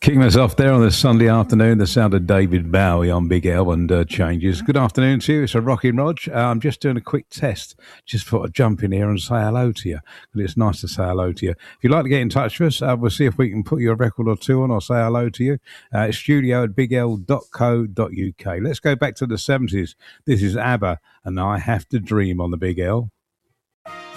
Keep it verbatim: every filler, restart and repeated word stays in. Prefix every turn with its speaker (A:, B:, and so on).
A: Kicking us off there on this Sunday afternoon, the sound of David Bowie on Big L and uh, Changes. Good afternoon to you. It's a Rockin' Rog. Uh, I'm just doing a quick test. Just thought I'd jump in here and say hello to you. And it's nice to say hello to you. If you'd like to get in touch with us, uh, we'll see if we can put you a record or two on or say hello to you. Uh, it's studio at big l dot co dot uk. Let's go back to the seventies. This is ABBA and I Have to Dream on the Big L.